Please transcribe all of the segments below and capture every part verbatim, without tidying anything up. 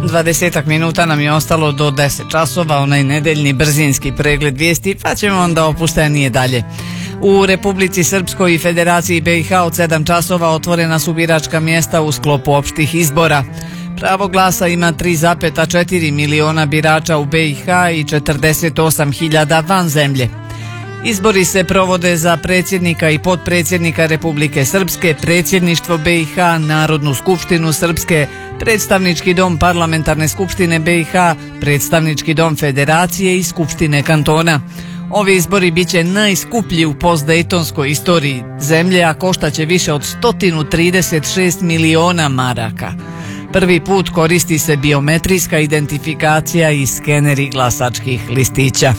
Dvadesetak minuta nam je ostalo do deset časova, onaj nedeljni brzinski pregled vijesti, pa ćemo onda opuštenije dalje. U Republici Srpskoj i Federaciji B i H od sedam časova otvorena su biračka mjesta u sklopu opštih izbora. Pravo glasa ima tri zarez četiri miliona birača u B i H i četrdeset osam hiljada van zemlje. Izbori se provode za predsjednika i potpredsjednika Republike Srpske, predsjedništvo B i H, Narodnu skupštinu Srpske, predstavnički dom parlamentarne skupštine B i H, predstavnički dom Federacije i skupštine kantona. Ovi izbori bit će najskuplji u postdejtonskoj istoriji zemlje, a koštaće više od sto trideset šest miliona maraka. Prvi put koristi se biometrijska identifikacija i skeneri glasačkih listića.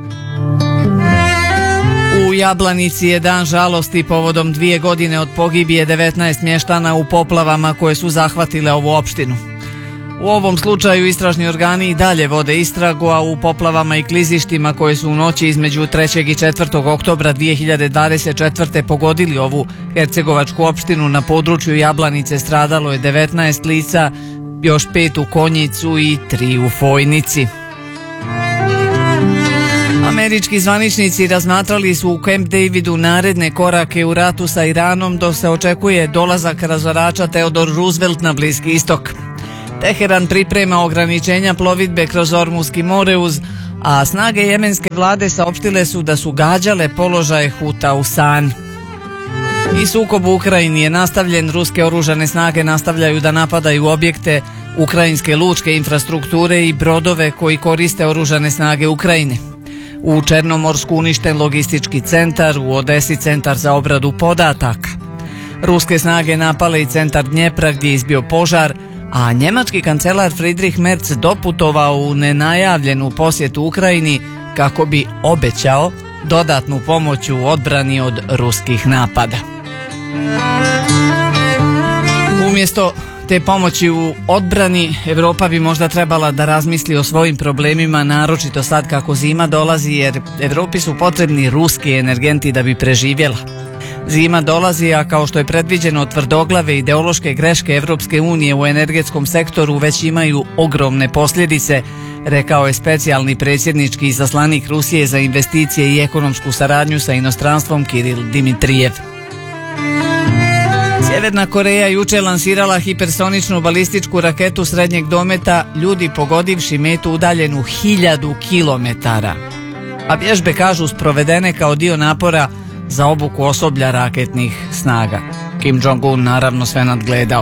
U Jablanici je dan žalosti povodom dvije godine od pogibije devetnaest mještana u poplavama koje su zahvatile ovu opštinu. U ovom slučaju istražni organi i dalje vode istragu, a u poplavama i klizištima koje su u noći između trećeg i četvrtog oktobra dvije hiljade dvadeset četvrte pogodili ovu hercegovačku opštinu na području Jablanice stradalo je devetnaest lica, još pet u Konjicu i tri u Fojnici. Američki zvaničnici razmatrali su u Camp Davidu naredne korake u ratu sa Iranom dok se očekuje dolazak razorača Theodore Roosevelt na Bliski istok. Teheran priprema ograničenja plovidbe kroz Ormuski moreuz, a snage jemenske vlade saopštile su da su gađale položaje Huta u San. I sukob u Ukrajini je nastavljen, ruske oružane snage nastavljaju da napadaju objekte ukrajinske lučke infrastrukture i brodove koji koriste oružane snage Ukrajine. U Černomorsku uništen logistički centar, u Odesi centar za obradu podataka. Ruske snage napale i centar Dnjepra gdje je izbio požar, a njemački kancelar Friedrich Merz doputovao u nenajavljenu posjetu Ukrajini kako bi obećao dodatnu pomoć u odbrani od ruskih napada. Umjesto te pomoći u odbrani, Europa bi možda trebala da razmisli o svojim problemima, naročito sad kako zima dolazi, jer Europi su potrebni ruski energenti da bi preživjela. Zima dolazi, a kao što je predviđeno, tvrdoglave ideološke greške Evropske unije u energetskom sektoru već imaju ogromne posljedice, rekao je specijalni predsjednički izaslanik Rusije za investicije i ekonomsku saradnju sa inostranstvom Kiril Dimitrijev. Sjeverna Koreja juče lansirala hipersoničnu balističku raketu srednjeg dometa, ljudi pogodivši metu udaljenu hiljadu kilometara. A vježbe, kažu, sprovedene kao dio napora za obuku osoblja raketnih snaga. Kim Jong-un naravno sve nadgledao.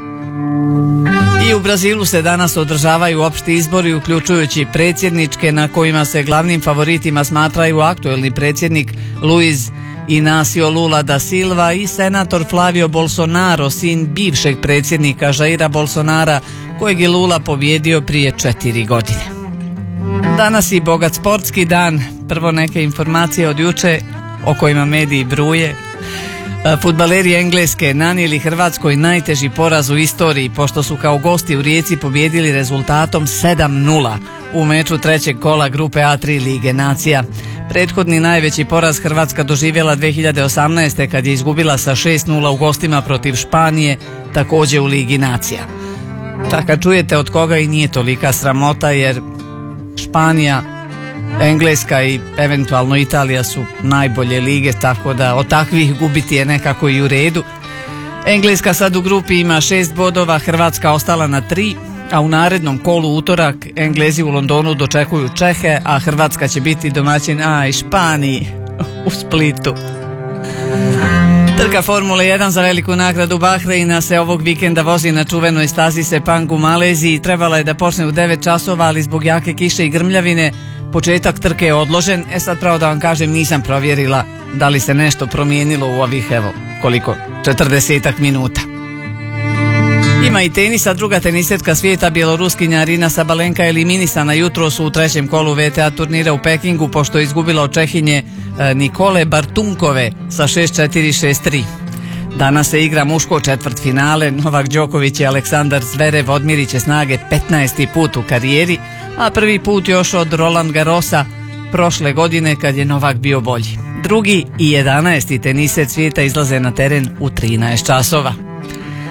I u Brazilu se danas održavaju opšti izbori, uključujući predsjedničke, na kojima se glavnim favoritima smatraju aktuelni predsjednik Luiz Inácio Lula da Silva i senator Flavio Bolsonaro, sin bivšeg predsjednika Jaira Bolsonara, kojeg je Lula pobjedio prije četiri godine. Danas i bogat sportski dan. Prvo neke informacije od juče o kojima mediji bruje. Fudbaleri Engleske nanijeli Hrvatskoj najteži poraz u istoriji, pošto su kao gosti u Rijeci pobjedili rezultatom sedam nula u meču trećeg kola grupe A tri Lige nacija. Prethodni najveći poraz Hrvatska doživjela dvije hiljade osamnaeste. kad je izgubila sa šest nula u gostima protiv Španije, također u Ligi nacija. Čak čujete od koga i nije tolika sramota, jer Španija, Engleska i eventualno Italija su najbolje lige, tako da od takvih gubiti je nekako i u redu. Engleska sad u grupi ima šest bodova, Hrvatska ostala na tri, a u narednom kolu utorak Englezi u Londonu dočekuju Čehe, a Hrvatska će biti domaćin a i Španiji u Splitu. Trka Formule jedan za veliku nagradu Bahreina se ovog vikenda vozi na čuvenoj stazi Sepang u Maleziji. Trebala je da počne u devet časova, ali zbog jake kiše i grmljavine početak trke je odložen. E sad, pravo da vam kažem, nisam provjerila da li se nešto promijenilo u ovih, evo, koliko, četrdesetak minuta. Ima i tenisa, druga tenisetka svijeta, Bjeloruskinja Arina Sabalenka, eliminisana jutros u trećem kolu V T A turnira u Pekingu, pošto je izgubila od Čehinje Nikole Bartunkove sa šest četiri šest tri. Danas se igra muško četvrtfinale. Novak Đoković i Aleksandar Zverev odmirit će snage petnaesti put u karijeri, a prvi put još od Roland Garrosa prošle godine, kad je Novak bio bolji. Drugi i jedanaesti tenisec svijeta izlaze na teren u trinaest časova.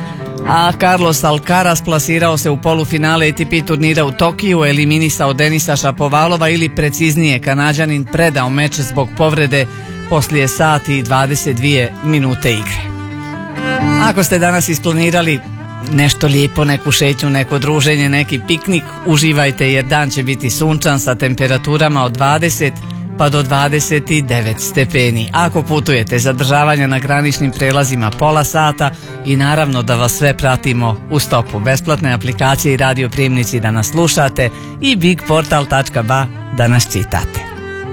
A Carlos Alcaraz plasirao se u polufinale A T P turnira u Tokiju, eliminisao Denisa Šapovalova ili preciznije Kanađanin predao meč zbog povrede poslije sati i dvadeset dvije minute igre. Ako ste danas isplanirali nešto lijepo, neku šetnju, neko druženje, neki piknik, uživajte jer dan će biti sunčan sa temperaturama od dvadeset pa do dvadeset devet stepeni. Ako putujete, zadržavanja na graničnim prelazima pola sata i naravno da vas sve pratimo u stopu. Besplatne aplikacije i radio prijemnici da nas slušate i bigportal tačka ba da nas čitate.